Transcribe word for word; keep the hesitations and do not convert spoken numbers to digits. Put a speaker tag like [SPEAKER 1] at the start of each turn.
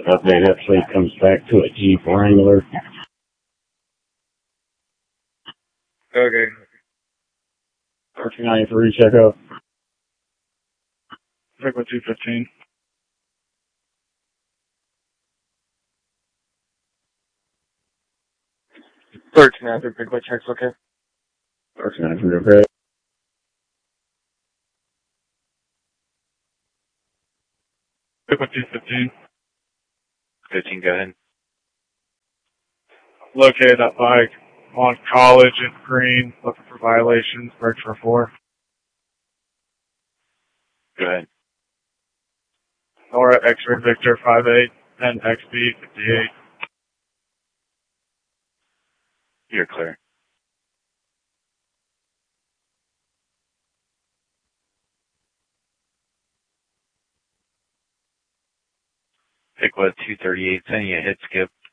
[SPEAKER 1] Update actually comes back to a Jeep Wrangler.
[SPEAKER 2] Okay.
[SPEAKER 1] thirteen ninety-three, check out.
[SPEAKER 2] Check with two fifteen. thirteen ninety-three, pick my checks, okay?
[SPEAKER 1] thirteen ninety-three, okay.
[SPEAKER 2] Pick with two fifteen.
[SPEAKER 3] fifteen, go ahead.
[SPEAKER 2] Located that bike on College and Green, looking for violations, search for four.
[SPEAKER 3] Go ahead.
[SPEAKER 2] Nora X-Ray Victor five eight and X B fifty-eight.
[SPEAKER 3] You're clear. Pick what two thirty-eight, sending you a hit skip